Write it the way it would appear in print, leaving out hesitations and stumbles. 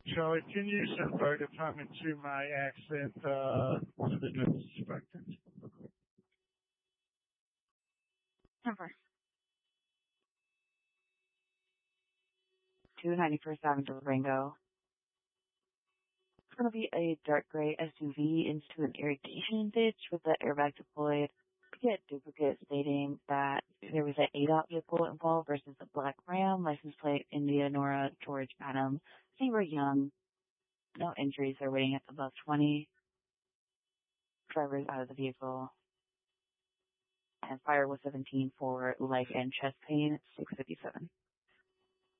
Charlie, can you send fire department to my accent to the news expectant? Number 291st Avenue, Durango. It's going to be a dark gray SUV into an irrigation ditch with the airbag deployed. We get duplicate stating that there was an ADOT vehicle involved versus a black Ram, license plate India Nora George Adam. They were young. No injuries are waiting at above 20. Drivers out of the vehicle. And fire was 17 for leg and chest pain, 657.